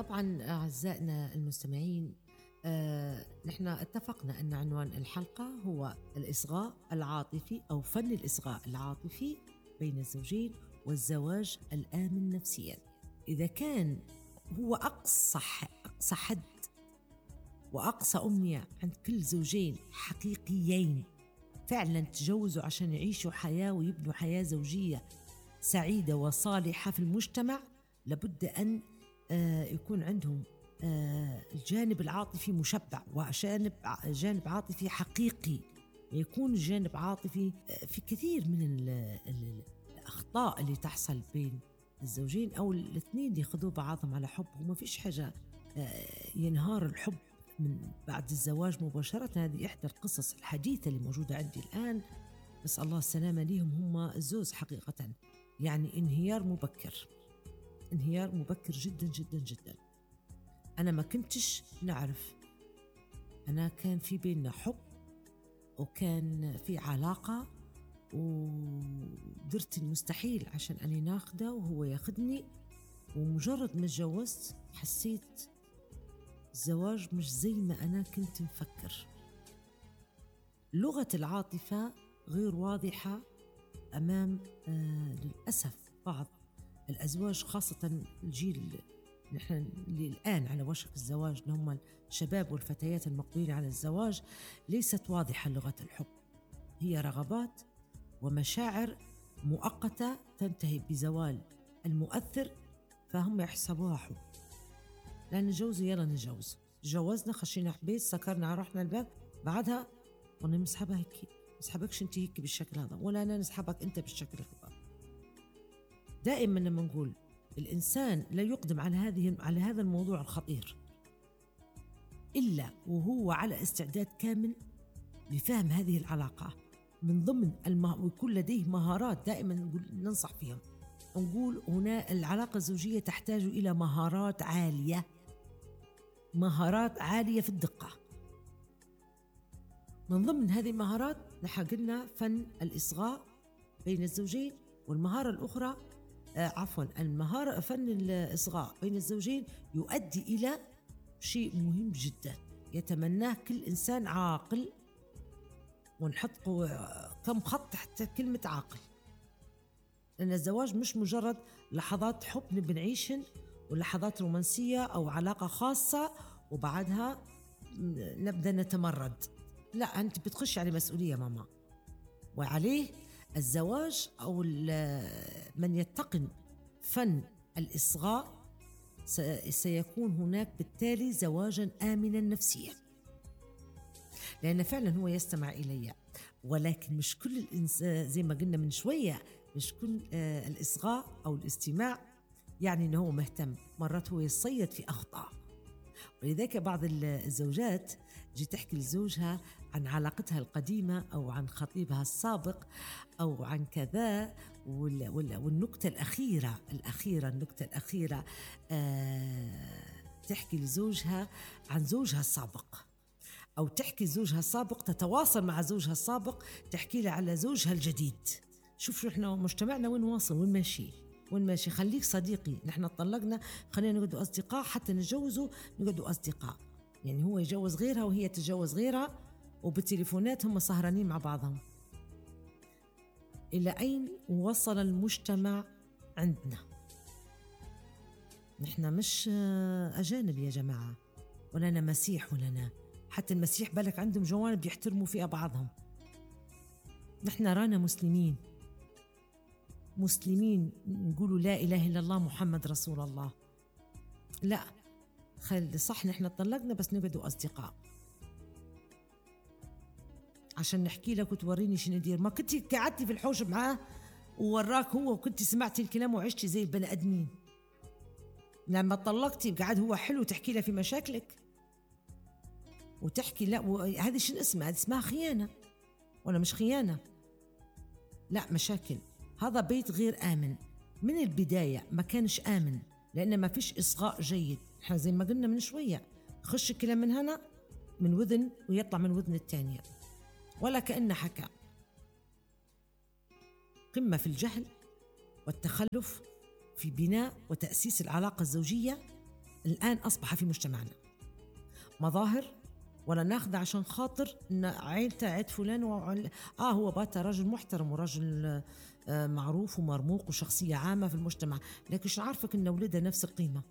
طبعا أعزائنا المستمعين، نحن اتفقنا أن عنوان الحلقة هو الإصغاء العاطفي أو فن الإصغاء العاطفي بين الزوجين والزواج الآمن نفسيا. إذا كان هو أقصى حد وأقصى أمنية عند كل زوجين حقيقيين فعلا تجوزوا عشان يعيشوا حياة ويبنوا حياة زوجية سعيدة وصالحة في المجتمع، لابد أن يكون عندهم الجانب العاطفي مشبع وجانب عاطفي حقيقي. يكون الجانب عاطفي في كثير من الأخطاء اللي تحصل بين الزوجين أو الاثنين اللي يخذوا بعضهم على حب، وما فيش حاجة ينهار الحب من بعد الزواج مباشرة. هذه إحدى القصص الحديثة اللي موجودة عندي الآن، نسأل الله السلامة ليهم هم الزوج حقيقة. يعني انهيار مبكر جدا جدا جدا. أنا ما كنتش نعرف، أنا كان في بيننا حب وكان في علاقة ودرت المستحيل عشان أني ناخده وهو ياخدني، ومجرد ما تجوزت حسيت الزواج مش زي ما أنا كنت مفكر. لغة العاطفة غير واضحة أمام للأسف بعض الأزواج، خاصة الجيل نحن اللي الآن على وشك الزواج، اللي هم الشباب والفتيات المقبلين على الزواج. ليست واضحة لغة الحب، هي رغبات ومشاعر مؤقتة تنتهي بزوال المؤثر، فهم يحسبوها حب. لا نتجوز، يلا نتجوز، تجوزنا خشينا حبيت سكرنا رحنا الباب، بعدها وانا نسحبها هيك، نسحبكش انت هيك بالشكل هذا، ولا انا نسحبك انت بالشكل هذا. دائما لما نقول الإنسان لا يقدم على هذا الموضوع الخطير إلا وهو على استعداد كامل لفهم هذه العلاقة من ضمن ويكون لديه مهارات. دائما ننصح فيهم، نقول هنا العلاقة الزوجية تحتاج إلى مهارات عالية في الدقة. من ضمن هذه المهارات نحن قلنا فن الإصغاء بين الزوجين، والمهارة الأخرى فن الإصغاء بين الزوجين يؤدي إلى شيء مهم جدا يتمناه كل إنسان عاقل، ونحط كم خط تحت كلمة عاقل، لأن الزواج مش مجرد لحظات حب بنعيشن ولحظات رومانسية أو علاقة خاصة وبعدها نبدأ نتمرد. لا، أنت بتخش على مسؤولية ماما، وعليه الزواج أو من يتقن فن الإصغاء سيكون هناك بالتالي زواجا آمنا نفسيا، لأن فعلا هو يستمع إلي. ولكن مش كل الإنسان زي ما قلنا من شوية، مش كل الإصغاء أو الاستماع يعني أنه هو مهتم، مرات هو يصيد في أخطاء. ولذلك بعض الزوجات جي تحكي لزوجها عن علاقتها القديمة أو عن خطيبها السابق أو عن كذا، والنكتة الأخيرة تحكي لزوجها عن زوجها السابق، أو تحكي زوجها السابق تتواصل مع زوجها السابق تحكي له على زوجها الجديد. شوف إحنا مجتمعنا وين واصل، وين ماشي. خليك صديقي، نحن طلقنا خلينا نقعدوا أصدقاء، حتى نتجوزوا نقعدوا أصدقاء. يعني هو يجوز غيرها وهي تتجوز غيرها، وبالتليفونات هم سهرانين مع بعضهم. إلى أين وصل المجتمع عندنا؟ نحن مش أجانب يا جماعة، ولا أنا مسيح، ولا أنا حتى المسيح بالك عندهم جوانب يحترموا فيها بعضهم. نحن رانا مسلمين نقولوا لا إله إلا الله محمد رسول الله. لا، صح نحن طلقنا بس نقعدوا أصدقاء عشان نحكي لك وتوريني شنو ندير. ما كنتي قعدتي في الحوش معاه ووراك هو وكنتي سمعتي الكلام وعشتي زي البني آدمين. لما طلقتي قعد هو حلو تحكي له في مشاكلك وتحكي لا، هذه شنو اسمها؟ هذه اسمها خيانة ولا مش خيانة؟ لا، مشاكل. هذا بيت غير آمن من البداية، ما كانش آمن لأن ما فيش إصغاء جيد. احنا زي ما قلنا من شوية، خش الكلام من هنا من وذن ويطلع من وذن الثانية، ولا كأنه حكى. قمة في الجهل والتخلف في بناء وتأسيس العلاقة الزوجية الآن أصبح في مجتمعنا مظاهر، ولا ناخذ عشان خاطر إن عيلته عيلة فلان هو باتا رجل محترم ورجل معروف ومرموق وشخصية عامة في المجتمع، لكن شو عارفك إن ولده نفس القيمة.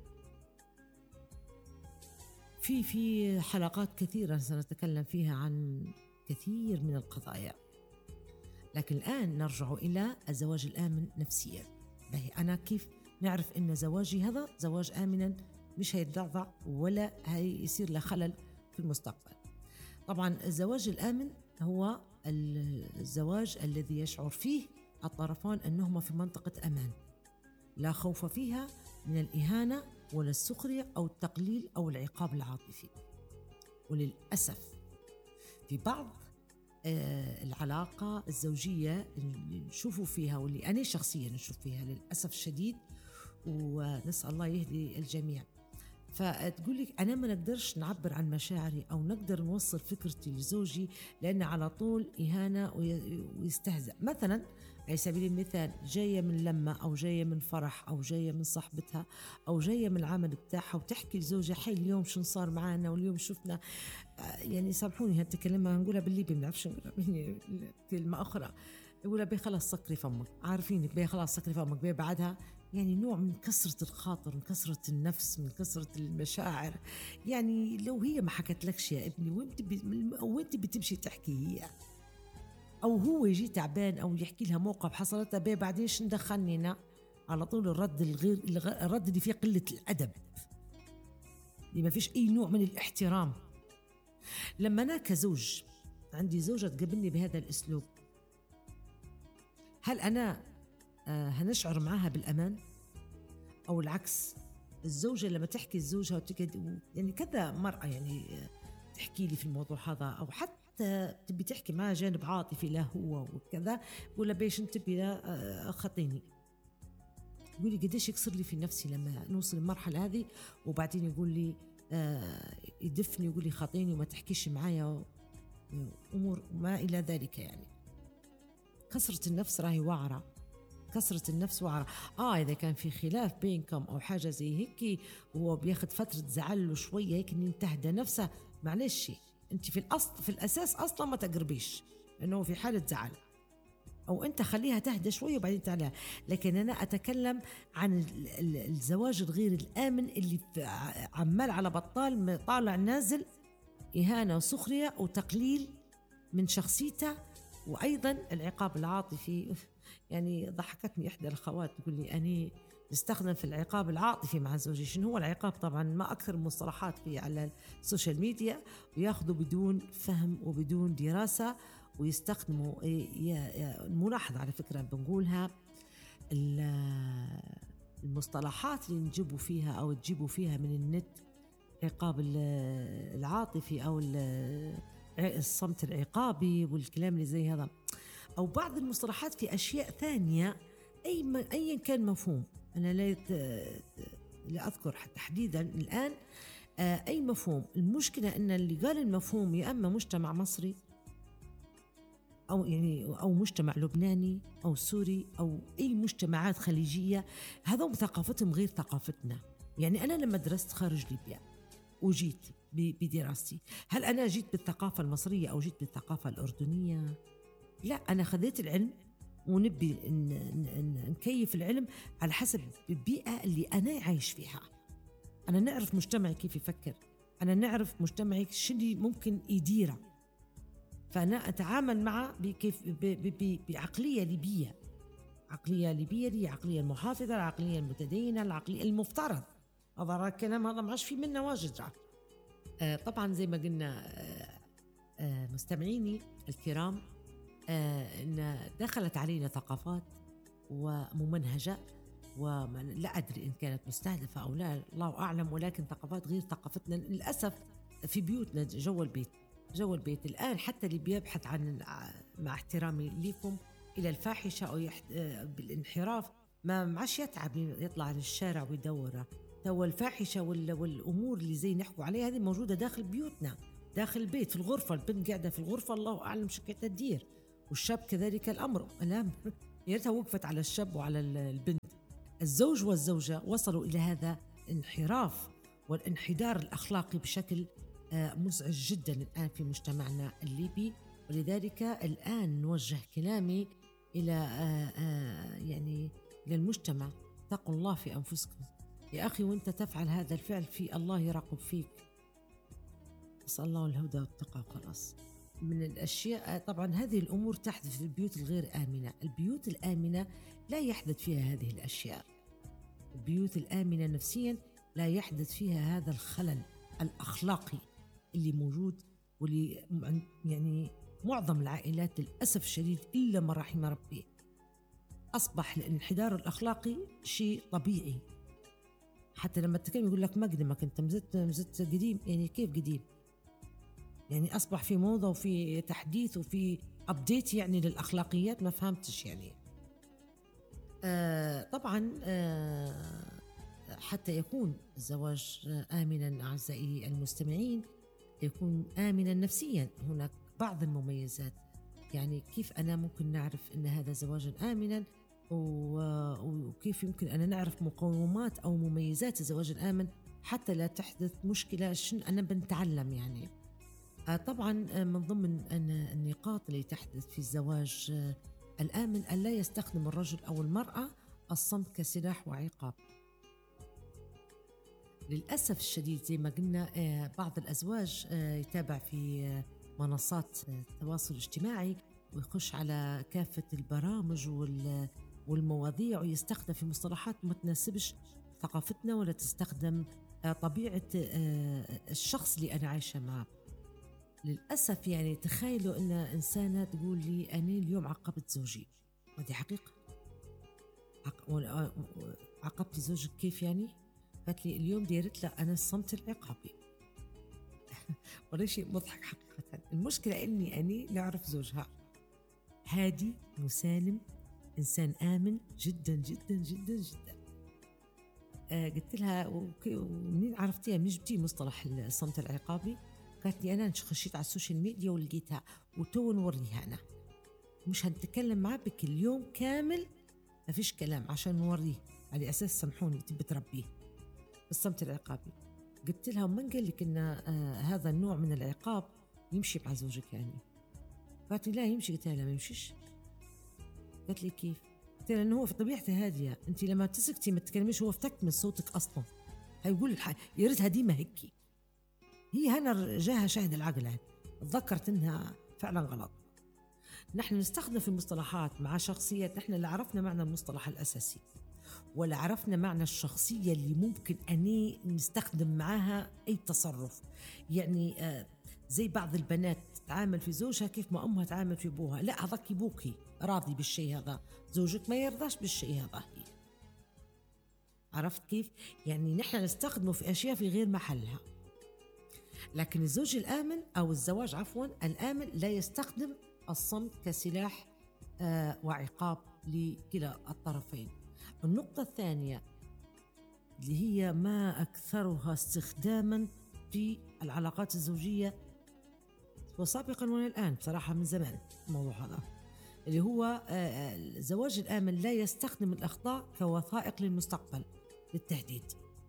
في حلقات كثيرة سنتكلم فيها عن كثير من القضايا، لكن الآن نرجع إلى الزواج الآمن نفسيا. باهي، أنا كيف نعرف إن زواجي هذا زواج آمنا مش هيتضعضع ولا هيصير له خلل في المستقبل؟ طبعا الزواج الآمن هو الزواج الذي يشعر فيه الطرفان أنهما في منطقة أمان، لا خوف فيها من الإهانة ولا السخرية أو التقليل أو العقاب العاطفي. وللأسف في بعض العلاقة الزوجية اللي نشوفوا فيها، واللي أنا شخصيا نشوف فيها للأسف الشديد، ونسأل الله يهدي الجميع، فتقول لك أنا ما نقدرش نعبر عن مشاعري أو نقدر نوصل فكرتي لزوجي لأن على طول إهانة ويستهزأ. مثلا على سبيل المثال جاية من لمة أو جاية من فرح أو جاية من صاحبتها أو جاية من العمل بتاعها وتحكي لزوجها حي اليوم شو صار معنا واليوم شفنا، يعني سامحوني هالتكلمة نقولها بالليبي ما بنعرفش يعني كلمة أخرى، يقولها بي خلاص سكري فمك، عارفين بي خلاص سكري فمك، بي بعدها يعني نوع من كسرة الخاطر، من كسرة النفس، من كسرة المشاعر. يعني لو هي ما حكت لكش يا ابني وانت بتمشي تحكي هي، او هو يجي تعبان او يحكي لها موقف حصلتها بيه بعدين شو ندخلني على طول الرد اللي فيه قلة الأدب، اللي ما فيش أي نوع من الاحترام. لما أنا كزوج عندي زوجة تقابلني بهذا الأسلوب، هل أنا هنشعر معها بالأمان؟ أو العكس، الزوجة لما تحكي الزوجها يعني كذا مرأة يعني تحكي لي في الموضوع هذا، أو حتى تبي تحكي معها جانب عاطفي له هو وكذا، ولا بيش انتبه لا خطيني، يقول لي قديش يكسر لي في نفسي لما نوصل المرحلة هذه، وبعدين يقول لي يدفني ويقول لي خطيني وما تحكيش معايا أمور ما إلى ذلك. يعني كسرة النفس راهي وعرة، كسرة النفس وعرة. إذا كان في خلاف بينكم أو حاجة زي هيك وهو بياخد فترة زعل شوية هيك إن تهدى نفسه، معلش أنت في الأساس أصلا ما تقربيش إنه في حالة زعل، أو أنت خليها تهدى شوية وبعدين تعالى. لكن أنا أتكلم عن الزواج الغير الآمن اللي عمال على بطال طالع نازل إهانة وسخرية وتقليل من شخصيته، وأيضا العقاب العاطفي. يعني ضحكتني إحدى الأخوات تقول لي أني نستخدم في العقاب العاطفي مع زوجي. شنو هو العقاب؟ طبعا ما أكثر المصطلحات في على السوشيال ميديا، وياخذوا بدون فهم وبدون دراسة ويستخدموا الملاحظة على فكرة بنقولها، المصطلحات اللي نجيبوا فيها أو تجيبوا فيها من النت، عقاب العاطفي أو الصمت العقابي والكلام اللي زي هذا، أو بعض المصطلحات في أشياء ثانية أيا كان مفهوم. أنا لا أذكر تحديدا الآن أي مفهوم. المشكلة أن اللي قال المفهوم يا أما مجتمع مصري أو مجتمع لبناني أو سوري أو أي مجتمعات خليجية، هذا ثقافتهم غير ثقافتنا. يعني أنا لما درست خارج ليبيا وجيت بدراستي، هل أنا جيت بالثقافة المصرية أو جيت بالثقافة الأردنية؟ لا، أنا خذيت العلم ونبي نكيف العلم على حسب البيئة اللي أنا عايش فيها. أنا نعرف مجتمعي كيف يفكر، أنا نعرف مجتمعي شو اللي ممكن يديره، فأنا أتعامل معه بعقلية ليبية. عقلية ليبية دي عقلية المحافظة، العقلية المتدينة، العقلية المفترض. هذا الكلام هذا ما عادش في منه واجد. طبعا زي ما قلنا مستمعيني الكرام، إن دخلت علينا ثقافات وممنهجة، ولا أدري إن كانت مستهدفة أو لا، الله أعلم، ولكن ثقافات غير ثقافتنا للأسف في بيوتنا جوا البيت الآن. حتى اللي بيبحث عن، مع احترامي لكم، إلى الفاحشة أو بالانحراف، ما عادش يتعب يطلع للشارع ويدور. تو الفاحشة والأمور اللي زي نحكوا عليها هذه موجودة داخل بيوتنا، داخل البيت، في الغرفة. البنت قاعدة في الغرفة الله أعلم شو قاعدة تدير، والشاب كذلك الأمر. الآن يا ريتها وقفت على الشاب وعلى البنت. الزوج والزوجة وصلوا إلى هذا الانحراف والانحدار الأخلاقي بشكل مزعج جدا الآن في مجتمعنا الليبي. ولذلك الآن نوجه كلامي إلى يعني للمجتمع: اتقوا الله في أنفسكم يا أخي، وأنت تفعل هذا الفعل في الله يراقب فيك. نسأل الله الهدى والتقى. خلاص، من الأشياء طبعا هذه الأمور تحدث في البيوت الغير آمنة. البيوت الآمنة لا يحدث فيها هذه الأشياء. البيوت الآمنة نفسيا لا يحدث فيها هذا الخلل الأخلاقي اللي موجود، واللي يعني معظم العائلات للأسف الشديد إلا ما رحم ربي أصبح الانحدار الأخلاقي شيء طبيعي. حتى لما تتكلم يقول لك مقدمك أنت مزت قديم. يعني كيف قديم؟ يعني أصبح في موضة وفي تحديث وفي أبديت يعني للأخلاقيات. ما فهمتش يعني. طبعا حتى يكون الزواج آمنا أعزائي المستمعين، يكون آمنا نفسيا، هناك بعض المميزات. يعني كيف أنا ممكن نعرف أن هذا زواج آمنا، وكيف يمكن أن نعرف مقومات أو مميزات الزواج الآمن حتى لا تحدث مشكلة. شن أنا بنتعلم يعني. طبعا من ضمن النقاط اللي تحدث في الزواج الآمن أن لا يستخدم الرجل أو المرأة الصمت كسلاح وعقاب. للأسف الشديد زي ما قلنا بعض الأزواج يتابع في منصات التواصل الاجتماعي ويخش على كافة البرامج والمواضيع ويستخدم في مصطلحات ما تناسبش ثقافتنا ولا تستخدم طبيعة الشخص اللي أنا عايشة معه. للأسف يعني تخيلوا أن إنسانة تقول لي أنا اليوم عاقبت زوجي، ودي حقيقة. عاقبت زوجك كيف يعني؟ قالت لي اليوم ديرت له أنا الصمت العقابي. ولا شيء مضحك حقيقة. المشكلة إني نعرف زوجها هادي مسالم، إنسان آمن جدا جدا جدا جدا. قلت لها ومنين عرفتيها؟ من جبتي مصطلح الصمت العقابي؟ قالت لي أنا خشيت على السوشيال ميديا ولقيتها وتو نوريها. أنا مش هنتكلم معاه بكل يوم كامل، ما فيش كلام عشان نوريه على أساس سامحوني تبي تربيه بالصمت العقابي. قلت لها ومن قال لك إن هذا النوع من العقاب يمشي مع زوجك يعني؟ قالت لي لا يمشي. قلت لها لا ما يمشيش. قالت لي كيف؟ قلت لها إنه هو في طبيعته هادية، أنت لما تسكتي ما تتكلميش هو افتك من صوتك أصلا. هيقول يا ريتها ديما هيك. هي هنا جاها شاهد العقل يعني. تذكرت إنها فعلا غلط. نحن نستخدم في المصطلحات مع شخصيات نحن لا عرفنا معنى المصطلح الأساسي ولا عرفنا معنى الشخصية اللي ممكن أني نستخدم معها أي تصرف. يعني زي بعض البنات تتعامل في زوجها كيف ما أمها تعامل في أبوها. لا هذاك أبوكي راضي بالشيء هذا، زوجك ما يرضاش بالشيء هذا. عرفت كيف؟ يعني نحن نستخدمه في أشياء في غير محلها. لكن الزوج الآمن أو الزواج عفوا الآمن لا يستخدم الصمت كسلاح وعقاب لكلا الطرفين. النقطة الثانية اللي هي ما أكثرها استخداما في العلاقات الزوجية وسابقا ولا الآن بصراحة من زمان الموضوع هذا، اللي هو الزواج الآمن لا يستخدم الأخطاء كوثائق للمستقبل للتهديد.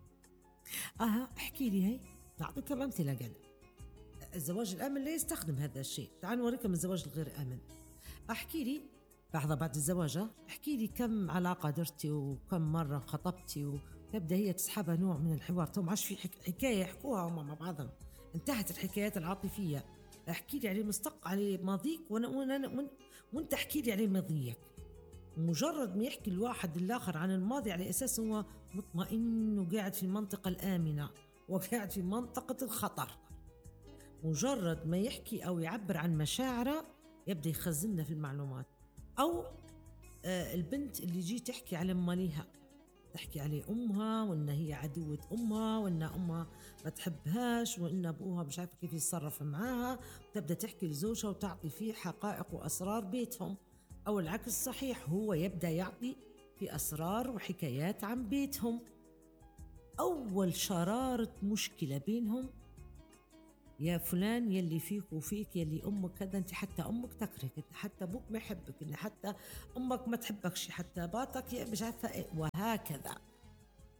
احكي لي هي نعطيك كم أمثلة. قال الزواج الآمن لا يستخدم هذا الشيء. تعال نوريكم الزواج الغير آمن. احكي لي لحظة بعد الزواج احكي لي كم علاقة درتي وكم مرة خطبتي، وتبدأ هي تسحبها نوع من الحوار. تو ما عادش في حكاية يحكوها هم مع بعضهم، انتهت الحكايات العاطفية. احكي لي على على ماضيك وانت احكي لي على ماضيك. مجرد ما يحكي الواحد الآخر عن الماضي على أساس هو مطمئن وقاعد في المنطقة الآمنة وقاعد في منطقة الخطر، مجرد ما يحكي أو يعبر عن مشاعره يبدأ يخزننا في المعلومات. أو البنت اللي جي تحكي على ماليها، تحكي عليه أمها وإن هي عدوة أمها وإن أمها ما تحبهاش وإن أبوها مش عارف كيف يتصرف معاها، تبدأ تحكي لزوجها وتعطي فيه حقائق وأسرار بيتهم. أو العكس صحيح، هو يبدأ يعطي في أسرار وحكايات عن بيتهم. أول شرارة مشكلة بينهم: يا فلان يلي فيك وفيك، يلي أمك كذا، أنت حتى أمك تكرهك، أنت حتى أبوك ما يحبك، أنت حتى أمك ما تحبكش، حتى باتك مش عارفة إيه، وهكذا.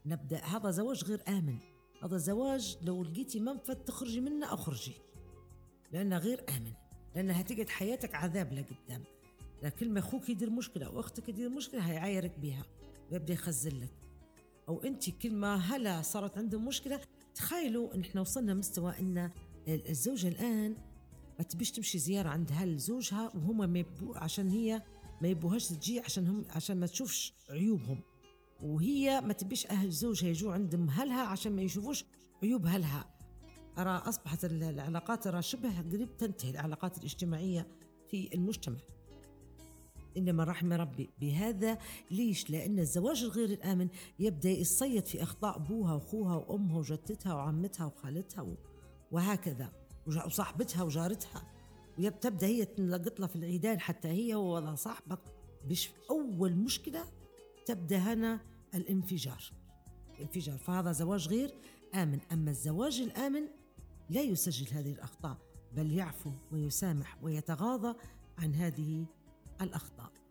نبدأ هذا زواج غير آمن. هذا زواج لو لقيتي منفذ تخرجي منه أخرجي، لأنه غير آمن، لأنها هتقعد حياتك عذاب لقدام. لكن ما أخوك يدير مشكلة أو أختك يدير مشكلة هيعايرك بيها ويبدأ يخزن لك. أو أنت كل ما هلا صارت عندهم مشكلة، تخيلوا إن إحنا وصلنا مستوى إن الزوجة الآن ما تبيش تمشي زيارة عند هل زوجها وهم ما يبو، عشان هي ما يبوهاش تجي عشان ما تشوفش عيوبهم، وهي ما تبيش أهل زوجها يجوا عند هلها عشان ما يشوفوش عيوب هلها. أرى أصبحت العلاقات أرى شبه قريب تنتهي العلاقات الاجتماعية في المجتمع، إنما رحم ربي بهذا. ليش؟ لأن الزواج الغير الآمن يبدأ يصيد في أخطاء أبوها وأخوها وأمها وجدتها وعمتها وخالتها وهكذا وصاحبتها وجارتها، وتبدأ هي تنلقط لها في العيدان حتى هي ووضع صاحبك. أول مشكلة تبدأ هنا الانفجار. فهذا زواج غير آمن. أما الزواج الآمن لا يسجل هذه الأخطاء، بل يعفو ويسامح ويتغاضى عن هذه الأخطاء.